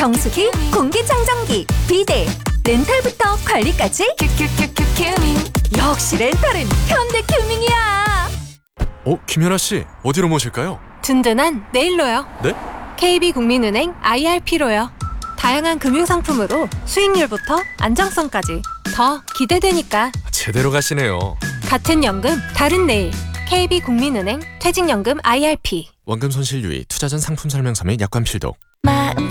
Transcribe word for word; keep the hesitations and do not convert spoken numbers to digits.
정수기, 공기청정기, 비데, 렌탈부터 관리까지 큐큐큐큐 큐밍. 역시 렌탈은 현대큐밍이야. 어, 김연아 씨, 어디로 모실까요? 든든한 내일로요. 네? 케이비국민은행 아이알피로요. 다양한 금융상품으로 수익률부터 안정성까지 더 기대되니까. 제대로 가시네요. 같은 연금 다른 내일. 케이비국민은행 퇴직연금 아이알피. 원금 손실 유의, 투자 전 상품 설명서 및 약관 필독. 마음